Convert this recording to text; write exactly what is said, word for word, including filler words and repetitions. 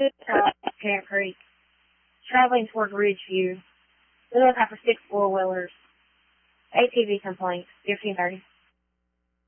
Camp Creek, traveling towards Ridgeview. We look out for six four-wheelers. A T V complaints, fifteen thirty.